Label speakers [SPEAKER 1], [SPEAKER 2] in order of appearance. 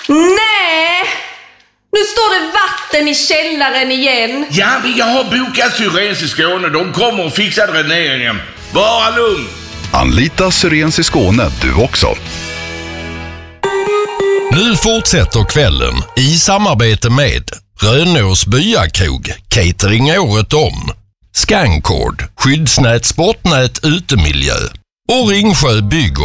[SPEAKER 1] Nej! Nu står det vatten i källaren igen.
[SPEAKER 2] Ja, men jag har bokat Syrens i Skåne. De kommer och fixar dräneringen. Bara lugn.
[SPEAKER 3] Anlita Syrens i Skåne du också.
[SPEAKER 4] Nu fortsätter kvällen i samarbete med Rönås Byakrog, catering året om, Scancord, skyddsnät, sportnät, utemiljö och Ringsjö Bygg